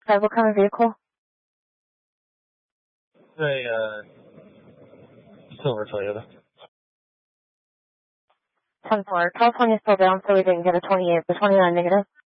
Sorry, what kind of vehicle? Silver Toyota. 10-4. California's still down, so we didn't get a 28, but 29 negative.